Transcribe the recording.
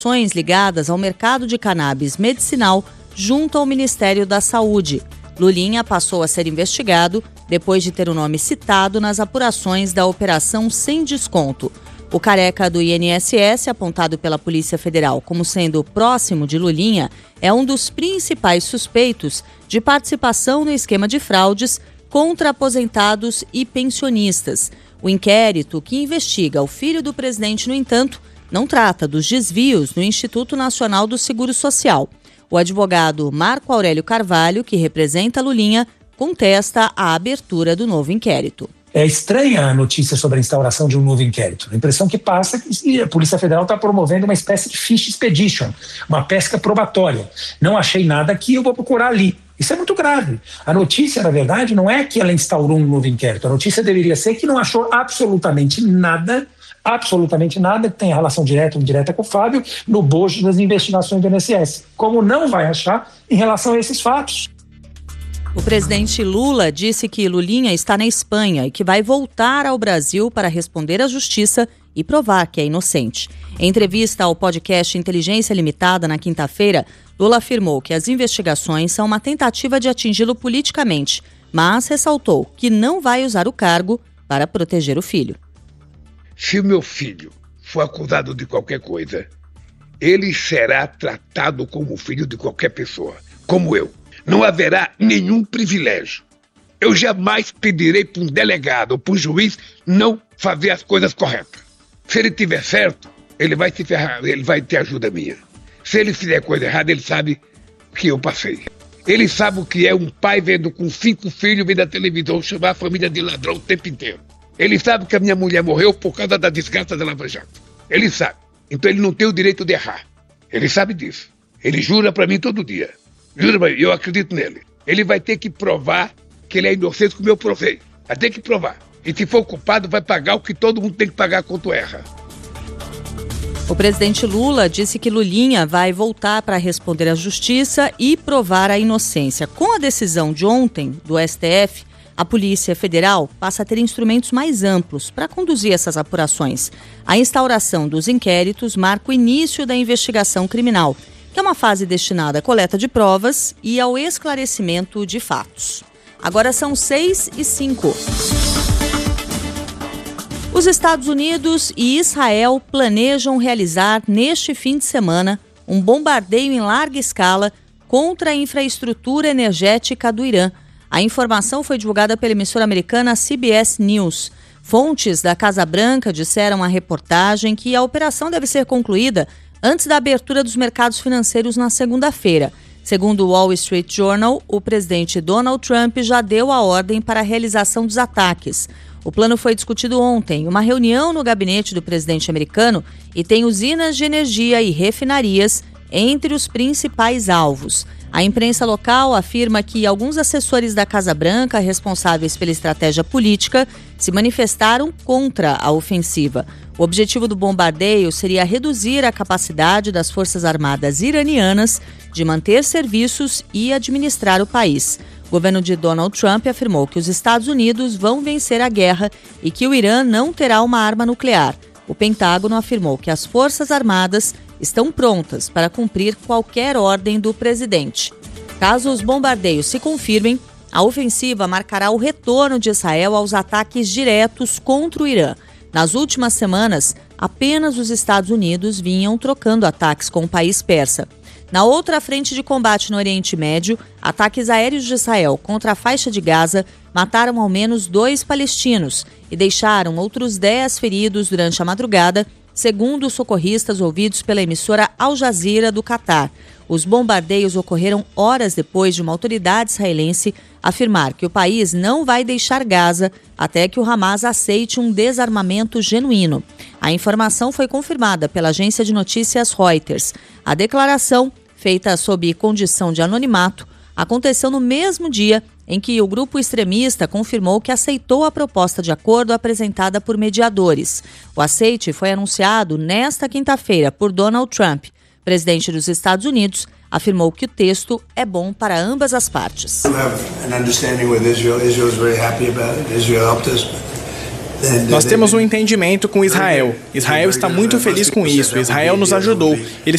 ações ligadas ao mercado de cannabis medicinal junto ao Ministério da Saúde. Lulinha passou a ser investigado depois de ter o nome citado nas apurações da Operação Sem Desconto. O careca do INSS, apontado pela Polícia Federal como sendo próximo de Lulinha, é um dos principais suspeitos de participação no esquema de fraudes contra aposentados e pensionistas. O inquérito que investiga o filho do presidente, no entanto, não trata dos desvios no Instituto Nacional do Seguro Social. O advogado Marco Aurélio Carvalho, que representa Lulinha, contesta a abertura do novo inquérito. É estranha a notícia sobre a instauração de um novo inquérito. A impressão que passa é que a Polícia Federal está promovendo uma espécie de fish expedition, uma pesca probatória. Não achei nada aqui, eu vou procurar ali. Isso é muito grave. A notícia, na verdade, não é que ela instaurou um novo inquérito. A notícia deveria ser que não achou absolutamente nada que tenha relação direta ou indireta com o Fábio no bojo das investigações do INSS. Como não vai achar em relação a esses fatos. O presidente Lula disse que Lulinha está na Espanha e que vai voltar ao Brasil para responder à justiça e provar que é inocente. Em entrevista ao podcast Inteligência Limitada na quinta-feira, Lula afirmou que as investigações são uma tentativa de atingi-lo politicamente, mas ressaltou que não vai usar o cargo para proteger o filho. Se o meu filho for acusado de qualquer coisa, ele será tratado como filho de qualquer pessoa, como eu. Não haverá nenhum privilégio. Eu jamais pedirei para um delegado ou para um juiz não fazer as coisas corretas. Se ele tiver certo, ele vai se ferrar, ele vai ter ajuda minha. Se ele fizer coisa errada, ele sabe que eu passei. Ele sabe o que é um pai vendo com 5 filhos vendo a televisão chamar a família de ladrão o tempo inteiro. Ele sabe que a minha mulher morreu por causa da desgraça da Lava Jato. Ele sabe. Então ele não tem o direito de errar. Ele sabe disso. Ele jura para mim todo dia. Jura pra mim, eu acredito nele. Ele vai ter que provar que ele é inocente como eu provei. Vai ter que provar. E se for culpado, vai pagar o que todo mundo tem que pagar quando erra. O presidente Lula disse que Lulinha vai voltar para responder à justiça e provar a inocência. Com a decisão de ontem do STF, a Polícia Federal passa a ter instrumentos mais amplos para conduzir essas apurações. A instauração dos inquéritos marca o início da investigação criminal, que é uma fase destinada à coleta de provas e ao esclarecimento de fatos. Agora são 6h05. Os Estados Unidos e Israel planejam realizar neste fim de semana um bombardeio em larga escala contra a infraestrutura energética do Irã. A informação foi divulgada pela emissora americana CBS News. Fontes da Casa Branca disseram à reportagem que a operação deve ser concluída antes da abertura dos mercados financeiros na segunda-feira. Segundo o Wall Street Journal, o presidente Donald Trump já deu a ordem para a realização dos ataques. O plano foi discutido ontem em uma reunião no gabinete do presidente americano e tem usinas de energia e refinarias entre os principais alvos. A imprensa local afirma que alguns assessores da Casa Branca, responsáveis pela estratégia política, se manifestaram contra a ofensiva. O objetivo do bombardeio seria reduzir a capacidade das Forças Armadas iranianas de manter serviços e administrar o país. O governo de Donald Trump afirmou que os Estados Unidos vão vencer a guerra e que o Irã não terá uma arma nuclear. O Pentágono afirmou que as Forças Armadas estão prontas para cumprir qualquer ordem do presidente. Caso os bombardeios se confirmem, a ofensiva marcará o retorno de Israel aos ataques diretos contra o Irã. Nas últimas semanas, apenas os Estados Unidos vinham trocando ataques com o país persa. Na outra frente de combate no Oriente Médio, ataques aéreos de Israel contra a faixa de Gaza mataram ao menos 2 palestinos e deixaram outros 10 feridos durante a madrugada, segundo os socorristas ouvidos pela emissora Al Jazeera do Catar. Os bombardeios ocorreram horas depois de uma autoridade israelense afirmar que o país não vai deixar Gaza até que o Hamas aceite um desarmamento genuíno. A informação foi confirmada pela agência de notícias Reuters. A declaração, feita sob condição de anonimato, aconteceu no mesmo dia em que o grupo extremista confirmou que aceitou a proposta de acordo apresentada por mediadores. O aceite foi anunciado nesta quinta-feira por Donald Trump. Presidente dos Estados Unidos afirmou que o texto é bom para ambas as partes. Nós temos um entendimento com Israel. Israel está muito feliz com isso. Israel nos ajudou. Eles